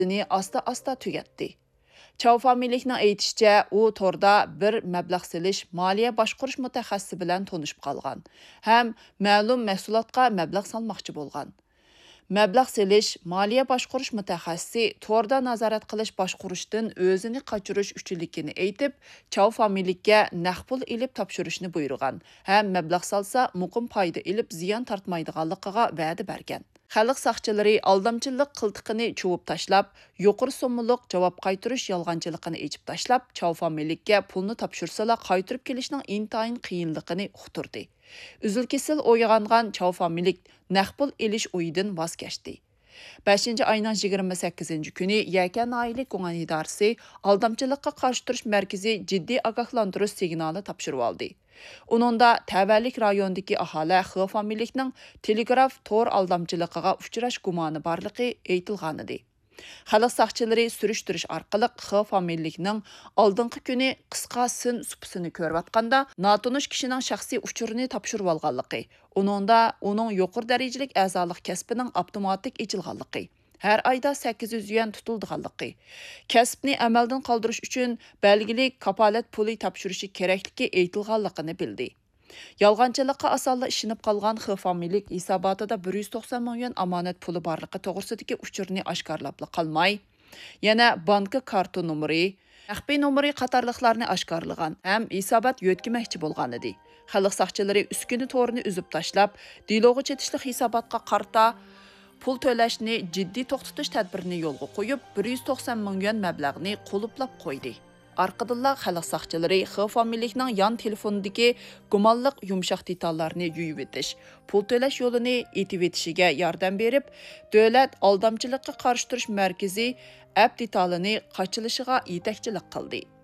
asta tugatdi. Chow familiyaning aytishicha, u torda bir mablag' silish moliya boshqarish mutaxassisi bilan tanishib qolgan, ham ma'lum mahsulotga mablag' solmoqchi bo'lgan. Mablag' selish moliya boshqarish mutaxassisi torda nazorat qilish boshqarishdan o'zini qochirish uchunligini aytib, Chow familiyaga naqd pul ilib topshirishni buyurgan, ham mablag' solsa muqim foyda ilib ziyon tortmaydiganligiga va'da bergan. Xalq saqchilari aldamchilik qiltiqini chuvib tashlab, yuqori so'mliq javob qaytarish yolg'onchiligini echib tashlab, Chow familiyaga pulni topshirsalar qaytarib kelishning intayin qiyinligini uqtirdi. Üzül-kesil o'yg'ongan Chow familik naqd pul elish o'yidan voz kechdi. 5-oyning 28-kuni Yakan oilik guman idorasi aldamchilikqa qarshi turish markazi jiddiy ogohlantirish signali topshirib oldi. Uningda tavallik rayonidagi aholi Xi familikning telegraf tor aldamchiligiga uchrash gumoni borligi aytilgan edi. Xalq saqchilari surishtirish orqali Xi familikning oldingi kuni qisqa sin supisini ko'rayotganda notanish kishining shaxsiy uchurini topshirib olganligi, uning yuqori darajalik a'zolik kasbining avtomatik echilganligi, har oyda 800 yuan tutildiganligi, kasbni amaldan qoldirish uchun belgilik kapolat puli topshirishi kerakligi aytilganligini bildi. Yolg'onchilikqa osonla ishinib qolgan Xi familik hisobotida 190 ming yuan omonat puli borligi to'g'risidagi uchurni oshkorlab qolmay, yana bank karta nomeri, maxfiy nomeri qatorliqlarni oshkorlagan ham hisobot yo'tkimoqchi bo'lgan edi. Xalq saqchilari uskuni to'rini uzib tashlab, diloga chetishlik hisobotga qarta pul to'lashni jiddiy to'xtatish tadbirini yo'lga qo'yib, 190 ming yuan mablag'ni qo'liplab qo'ydi. Arqadınlar xalq saqchilari Xi familikning yon telefonidagi gumonliq yumshoq detallarni yuyib etish, pul to'lash yo'lini etib etishiga yordam berib, davlat aldamchilikqa qarshi turish markazi app detalini qochilishiga yetakchilik qildi.